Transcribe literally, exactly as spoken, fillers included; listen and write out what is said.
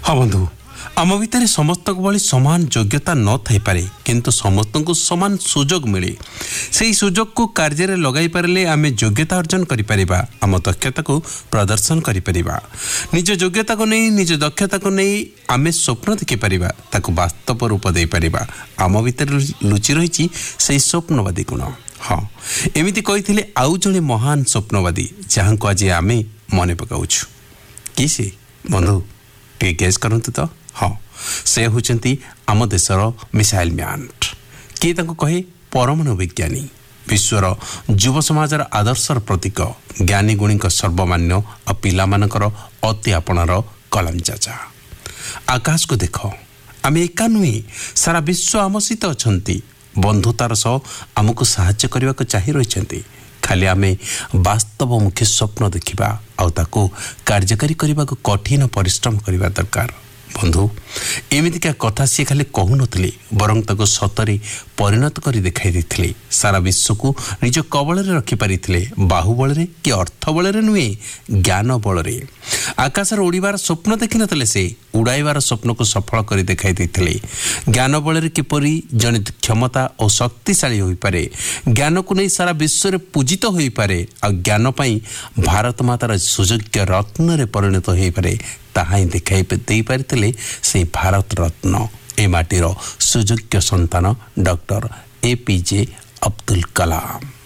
हाँ बंधु, आम भितर समस्त भली समान योग्यता न थाई पारे किंतु समस्त को समान सुजोग मिले। से सुजोग को कार्य रे लगाई पारे आम योग्यता अर्जन करि परिबा, आम दक्षता को प्रदर्शन करि परिबा। निज योग्यता को नहीं निज दक्षता को नहीं आम स्वप्न देखि परिबा, ताको वास्तव रूप दे परिबा। आम भितर लुचि रही से स्वप्नवादी गुण। हाँ, एमिति कही आउ जड़े महान स्वप्नवादी जहाँ को आज आम मन पकाउछु कि से बंधु टे गेस करंतु तो। हाँ, से होचंती आम देशर मिसाइल मैन किए ताको कहे परमाणु विज्ञानी, विश्वर युव समाजर आदर्शर प्रतीक, ज्ञानी गुणी सर्वमान्य और पिला मानकर अति आपणार कलाम चाचा। आकाश को देख, आम एका नुहे सारा विश्व आम सहित अछंती, बंधुतार सह आमको साहाय्य करने को चाहि रहिछंती। खाली आमे वास्तव मुख्य स्वप्न देखिबा आउ ताको कार्यकारी करने को कठिन परिश्रम करने दरकार। बंधु, एमितिका कथा सी खाली कहु नथिले, बरं ताको सतरे परिणत करी देखाई देथिले। सारा विश्व को निज कबल रे रखि पारिथिले, बाहुबल रे कि अर्थ बल रे नुहे, ज्ञान बल रे। आकाश रे उड़ीबार स्वप्न देखि नथिले, से उड़ाइबार स्वप्न को सफल करी देखाई देथिले। ज्ञान बल रे किपरि जने क्षमता और शक्तिशाली होई पारे, ज्ञान को नहीं सारा विश्व रे पूजित होई पारे, आ ज्ञान पई भारत मातार सुयोग्य रत्न रे परिणत होई पारे, ताहा ही देखाई दे पारिथिले से भारत रत्न ए माटीर सुयोग्य संतान डॉक्टर एपीजे अब्दुल कलाम।